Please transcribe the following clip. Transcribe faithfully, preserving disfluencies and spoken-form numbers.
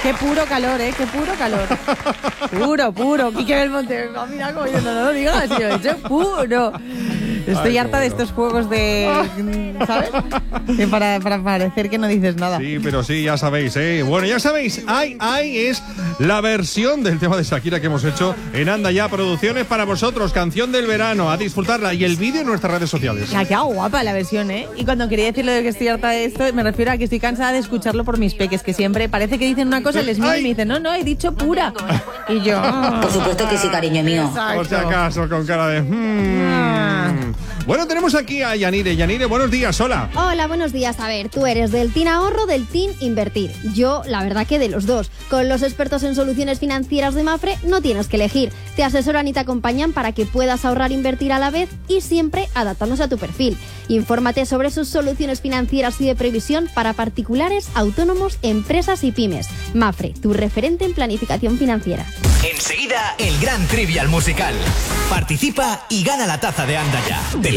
Qué puro calor, ¿eh? Qué puro calor. Puro, puro. Quique Belmonte, oh, mira como yo no lo digas, yo he dicho puro. Estoy Ay, harta de estos juegos de... ¿sabes? Que para, para parecer que no dices nada. Sí, pero sí, ya sabéis, ¿eh? Bueno, ya sabéis, Ay, Ay es la versión del tema de Shakira que hemos hecho en Anda Ya Producciones para vosotros. Canción del verano, a disfrutarla. Y el vídeo en nuestras redes sociales. Ya, qué guapa la versión, ¿eh? Y cuando quería decirlo de que estoy harta de esto, me refiero a que estoy cansada de escucharlo por mis peques, que siempre parece que dicen una cosa, les miro y me dicen, no, no, he dicho pura. Y yo... Por supuesto que sí, cariño mío. Exacto. Por si acaso, con cara de... Hmm. Bueno, tenemos aquí a Yanire. Yanire, buenos días, hola. Hola, buenos días. A ver, ¿tú eres del team ahorro o del team invertir? Yo, la verdad que de los dos. Con los expertos en soluciones financieras de Mapfre no tienes que elegir. Te asesoran y te acompañan para que puedas ahorrar e invertir a la vez y siempre adaptándose a tu perfil. Infórmate sobre sus soluciones financieras y de previsión para particulares, autónomos, empresas y pymes. Mapfre, tu referente en planificación financiera. Enseguida, el gran Trivial musical. Participa y gana la taza de Anda Ya.